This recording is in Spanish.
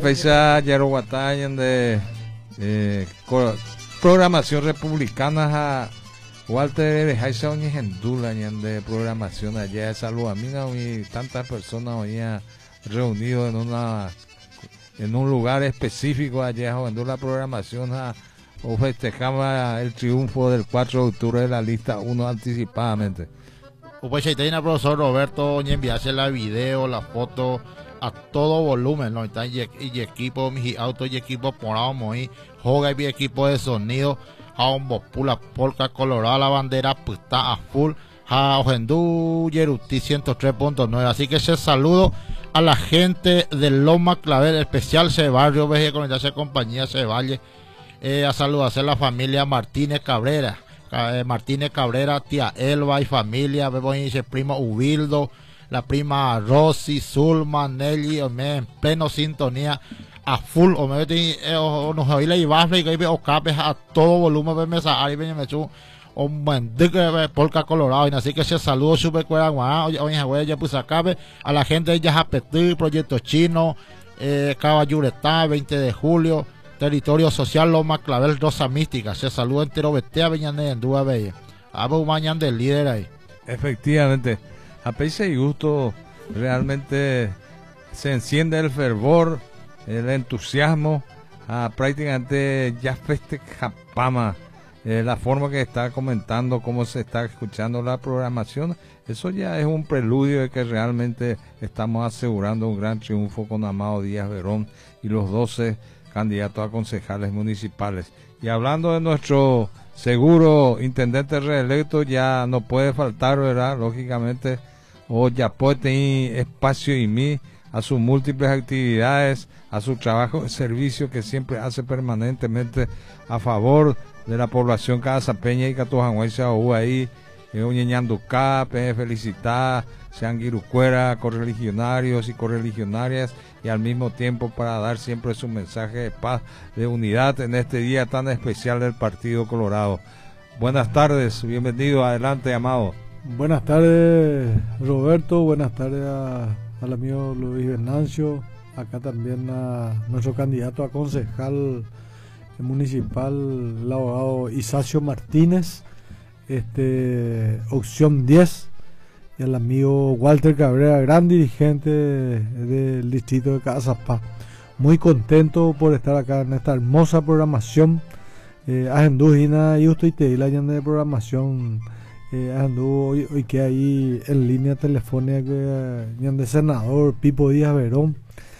Fecha Yaroguatayan de programación republicana a Walter Jaisa Oñegendula de programación allá de Saludamina y tantas personas hoy reunidos en un lugar específico allá jugando la programación o festejaba el triunfo del 4 de octubre de la lista 1 anticipadamente. Pues ahí tiene el profesor Roberto y enviarse la video, la foto a todo volumen, ¿no? Está y equipo, mi auto y equipo porado, muy joga y equipo de sonido, a un bopula polka colorada, la bandera pues está a full, a Ojendú Yeruti 103.9. Así que ese saludo a la gente de Loma Clavel, especial ese barrio, veje con esa compañía, ese valle, a saludarse a la familia Martínez Cabrera. Martínez Cabrera, tía Elba y familia, vemos ese primo Ubildo, la prima Rosy, Zulma, Nelly, en pleno sintonía, a full, nos oí la ibafle y que ocapes a todo volumen, me ahí me echó un buen polka colorado, y así que ese saludo super cuera, ya pues acabe a la gente de Yapetí, Proyecto Chino, Caballuretá, 20 de julio, Territorio Social Loma Clavel, Rosa Mística. Se saluda entero Betea Beñané en Dúa Bella. Abo mañana del líder ahí. Efectivamente, a pesar y gusto, realmente se enciende el fervor, el entusiasmo, prácticamente ya festejapama, la forma que está comentando, cómo se está escuchando la programación. Eso ya es un preludio de que realmente estamos asegurando un gran triunfo con Amado Díaz Verón y los 12 candidatos a concejales municipales. Y hablando de nuestro seguro intendente reelecto, ya no puede faltar, ¿verdad? Lógicamente, o ya puede tener espacio y mí a sus múltiples actividades, a su trabajo de servicio que siempre hace permanentemente a favor de la población casapeña y catojanguense ahí, Uñeñanducá, felicitar, sean guirucuera, correligionarios y correligionarias, y al mismo tiempo para dar siempre su mensaje de paz, de unidad en este día tan especial del Partido Colorado. Buenas tardes, bienvenido, adelante, Amado. Buenas tardes, Roberto, buenas tardes al amigo Luis Venancio, acá también a nuestro candidato a concejal municipal, el abogado Isacio Martínez, opción 10, y al amigo Walter Cabrera, gran dirigente del distrito de Casapá. Muy contento por estar acá en esta hermosa programación. Agendujina y usted te la de programación. Hoy que hay en línea telefónica que de senador Pipo Díaz Verón,